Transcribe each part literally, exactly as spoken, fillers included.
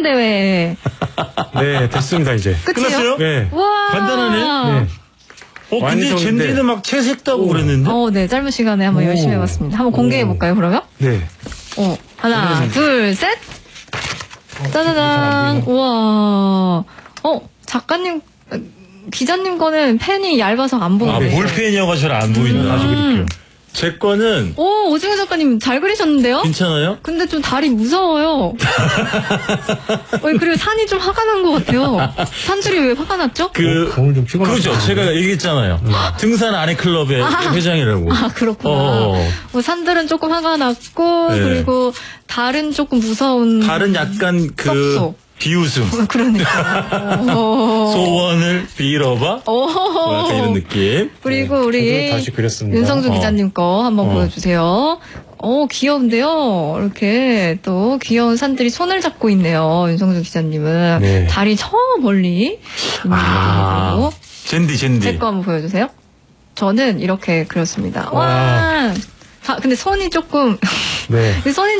대회. 네, 됐습니다, 이제. 끝이에요? 끝났어요? 네. 와. 간단하네. 네. 어, 근데 완성인데. 젠디는 막 채색도 하고 그랬는데? 어, 네. 짧은 시간에 한번 오. 열심히 해봤습니다. 한번 공개해볼까요, 그러면? 네. 어, 하나, 둘, 셋. 짜자잔. 우와. 어, 작가님, 기자님 거는 펜이 얇아서 안 아, 보이네. 볼펜이어가 잘 안 보인다. 다시 그릴게요. 제 거는 오, 오징어 작가님 잘 그리셨는데요? 괜찮아요? 근데 좀 다리 무서워요. 어, 그리고 산이 좀 화가 난 것 같아요. 산들이 왜 화가 났죠? 그, 어, 오늘 좀 피곤하다. 그렇죠. 제가 얘기했잖아요. 등산 아내 클럽의 회장이라고. 아, 그렇구나. 어. 뭐 산들은 조금 화가 났고, 네. 그리고 달은 조금 무서운. 다른 약간 그 썩소. 비웃음. 어, 그러니까. 어. 소원을 빌어봐. 뭐 약간 이런 느낌. 그리고 저도 우리 다시 그렸습니다. 윤성주 어. 기자님 거 한번 어. 보여주세요. 어, 귀여운데요. 이렇게 또 귀여운 산들이 손을 잡고 있네요. 윤성주 기자님은. 네. 달이 저 멀리 있는 아, 느낌이고. 젠디, 젠디. 제 거 한번 보여주세요. 저는 이렇게 그렸습니다. 와. 와. 다, 근데 손이 조금, 네.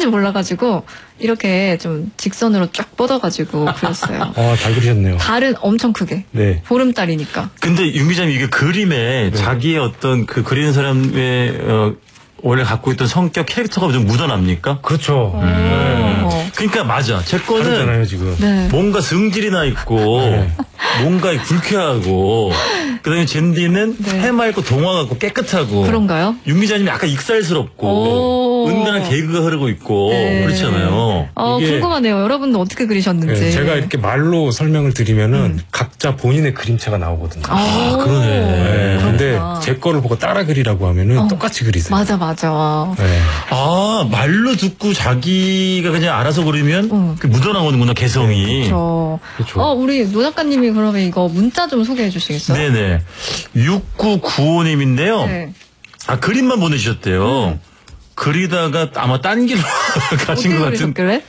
아, 잘 그리셨네요. 달은 엄청 크게. 네. 보름달이니까. 근데 윤 기자님 이게 그림에 자기의 어떤 그 그리는 사람의 어, 원래 갖고 있던 성격 캐릭터가 좀 묻어납니까? 그렇죠. 어. 그러니까 맞아. 제 거는 다르잖아요, 지금. 네. 뭔가 승질이 나 있고 네. 뭔가 불쾌하고 그다음에 젠디는 네. 해맑고 동화 같고 깨끗하고 그런가요? 윤 기자님이 약간 익살스럽고 오. 은근한 개그가 흐르고 있고 네. 그렇잖아요. 어, 이게- 궁금하네요. 여러분도 어떻게 그리셨는지. 네, 제가 이렇게 말로 설명을 드리면은 음. 각자 본인의 그림체가 나오거든요. 아, 그러네. 네, 근데 그렇구나. 제 거를 보고 따라 그리라고 하면은 어. 똑같이 그리세요. 맞아, 맞아. 네. 아 말로 듣고 자기가 그냥 알아서 그리면 응. 그 묻어나오는구나 개성이. 저, 그렇죠. 어, 우리 노 작가님이 그러면 이거 문자 좀 소개해 주시겠어요? 네네. 육구구오님인데요. 네. 아, 그림만 보내주셨대요. 그리다가 아마 딴 길로 가신 어떻게 것 같은. 그리셨길래?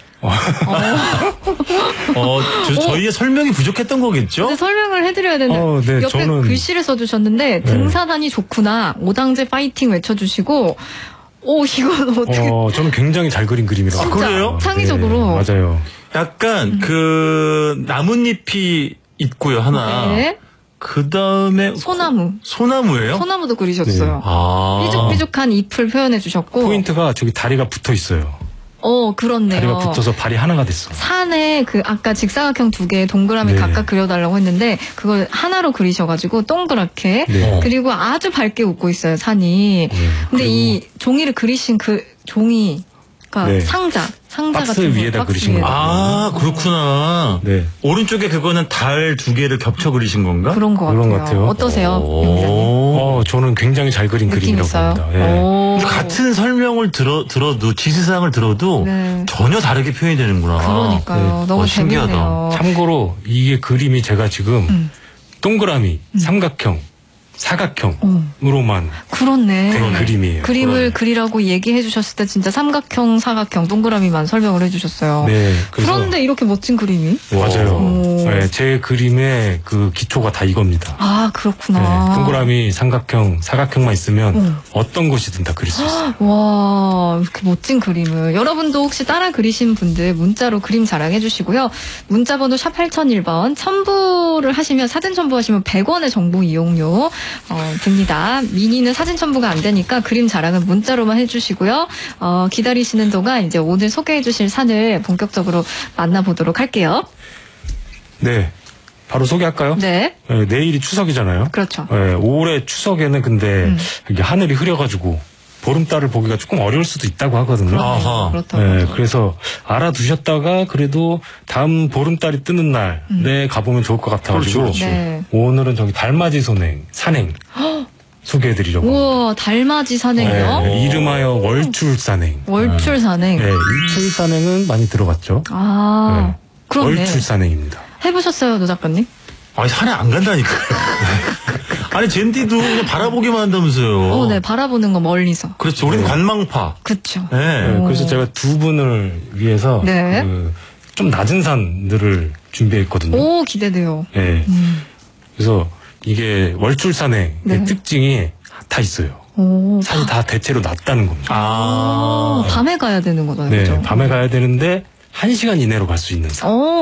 어, 저, 저희의 설명이 부족했던 거겠죠? 근데 설명을 해드려야 되는데 어, 네, 옆에 저는- 글씨를 써주셨는데 등산하니 좋구나 오당제 파이팅 외쳐주시고 오 이건 어떻게 어, 저는 굉장히 잘 그린 그림이라고. 아, 진짜 그래요? 창의적으로 네, 맞아요. 약간 그 나뭇잎이 있고요, 하나. 네. 그 다음에 소나무 소나무예요? 소나무도 그리셨어요. 아. 삐죽삐죽한 잎을 표현해 주셨고 포인트가 저기 다리가 붙어 있어요. 어 그렇네요. 다리가 붙어서 발이 하나가 됐어. 산에 그 아까 직사각형 두 개 동그라미 네. 각각 그려달라고 했는데 그걸 하나로 그리셔가지고 동그랗게 네. 그리고 아주 밝게 웃고 있어요 산이. 네. 근데 그리고 이 종이를 그리신 그 종이 그러니까 네. 상자 상자 박스 같은 거, 위에다 박스 그리신 위에다. 거죠. 아, 그렇구나. 네. 오른쪽에 그거는 달 두 개를 겹쳐 그리신 건가? 그런 것 그런 같아요. 것 같아요. 어떠세요? 오. 용 기자님? 어, 저는 굉장히 잘 그린 느낌 그림이라고 있어요? 봅니다. 예. 오. 같은 설명을 들어, 들어도, 지시사항을 들어도 네. 전혀 다르게 표현이 되는구나. 그러니까요. 네. 너무 어, 신기하다. 재밌네요. 참고로 이게 그림이 제가 지금 음. 동그라미, 삼각형, 사각형으로만 그렇네. 된 그림이에요. 그림을 그러네. 그리라고 얘기해 주셨을 때 진짜 삼각형, 사각형, 동그라미만 설명을 해 주셨어요. 네. 그래서 그런데 이렇게 멋진 그림이? 맞아요. 오. 네, 제 그림의 그 기초가 다 이겁니다. 아, 네, 그렇구나. 동그라미, 삼각형, 사각형만 있으면 음. 어떤 것이든 다 그릴 수 있어요. 와, 이렇게 멋진 그림을. 여러분도 혹시 따라 그리신 분들 문자로 그림 자랑해 주시고요. 문자 번호 샵 팔공공일 번, 첨부를 하시면, 사진 첨부하시면 백 원의 정보 이용료 어, 듭니다. 미니는 사진 첨부가 안 되니까 그림 자랑은 문자로만 해주시고요. 어, 기다리시는 동안 이제 오늘 소개해 주실 산을 본격적으로 만나보도록 할게요. 네. 바로 소개할까요? 네, 네, 내일이 추석이잖아요. 그렇죠. 네, 올해 추석에는 근데 음. 이게 하늘이 흐려가지고 보름달을 보기가 조금 어려울 수도 있다고 하거든요. 아하. 그렇다고. 네, 그래서 알아두셨다가 그래도 다음 보름달이 뜨는 날에 가보면 좋을 것 같아가지고 그렇죠, 그렇죠. 네. 오늘은 저기 달맞이 선행, 산행 소개해드리려고 합니다. 우와, 달맞이 산행이요? 네, 이름하여 월출 산행. 월출 산행. 네, 일출 산행은 많이 들어봤죠. 아, 네. 그렇네. 월출 산행입니다. 해보셨어요, 노 작가님? 아니, 산에 안 간다니까요. 아니, 젠디도 그냥 바라보기만 한다면서요. 어, 네, 바라보는 거 멀리서. 그렇죠. 우리는 관망파. 그쵸. 네. 네, 그래서 제가 두 분을 위해서 네. 그 좀 낮은 산들을 준비했거든요. 오, 기대돼요. 네. 음. 그래서 이게 월출 산행의 네. 특징이 다 있어요. 오, 산이 다 대체로 낮다는 겁니다. 아. 밤에 가야 되는 거잖아요. 네, 그죠? 밤에 가야 되는데 한 시간 이내로 갈 수 있는 산. 오,